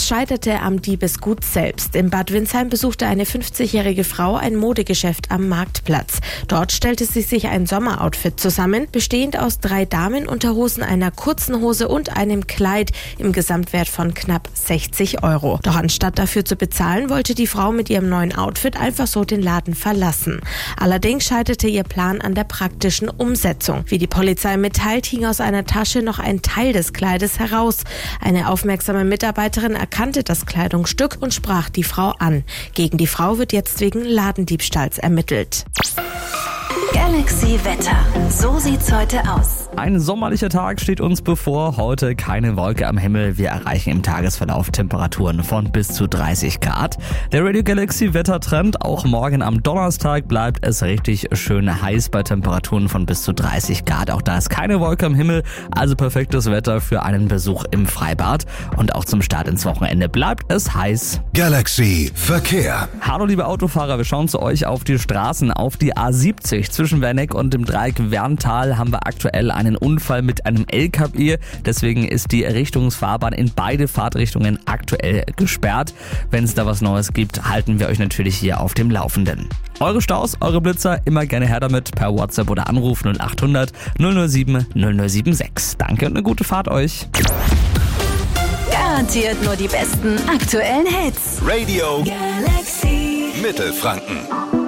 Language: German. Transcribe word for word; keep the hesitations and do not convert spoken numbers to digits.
Es scheiterte am Diebesgut selbst. In Bad Windsheim besuchte eine fünfzigjährige Frau ein Modegeschäft am Marktplatz. Dort stellte sie sich ein Sommeroutfit zusammen, bestehend aus drei Damenunterhosen, einer kurzen Hose und einem Kleid im Gesamtwert von knapp sechzig Euro. Doch anstatt dafür zu bezahlen, wollte die Frau mit ihrem neuen Outfit einfach so den Laden verlassen. Allerdings scheiterte ihr Plan an der praktischen Umsetzung. Wie die Polizei mitteilt, hing aus einer Tasche noch ein Teil des Kleides heraus. Eine aufmerksame Mitarbeiterin erkannte das Kleidungsstück und sprach die Frau an. Gegen die Frau wird jetzt wegen Ladendiebstahls ermittelt. Galaxy Wetter. So sieht's heute aus. Ein sommerlicher Tag steht uns bevor. Heute keine Wolke am Himmel. Wir erreichen im Tagesverlauf Temperaturen von bis zu dreißig Grad. Der Radio Galaxy Wettertrend. Auch morgen am Donnerstag bleibt es richtig schön heiß bei Temperaturen von bis zu dreißig Grad. Auch da ist keine Wolke am Himmel. Also perfektes Wetter für einen Besuch im Freibad. Und auch zum Start ins Wochenende bleibt es heiß. Galaxy Verkehr. Hallo liebe Autofahrer, wir schauen zu euch auf die Straßen. Auf die A siebzig zwischen Werneck und dem Dreieck Werntal haben wir aktuell einen Unfall mit einem L K W. Deswegen ist die Richtungsfahrbahn in beide Fahrtrichtungen aktuell gesperrt. Wenn es da was Neues gibt, halten wir euch natürlich hier auf dem Laufenden. Eure Staus, eure Blitzer, immer gerne her damit per WhatsApp oder Anruf null acht hundert null null sieben null null sieben sechs. Danke und eine gute Fahrt euch. Garantiert nur die besten aktuellen Hits. Radio Galaxy Mittelfranken.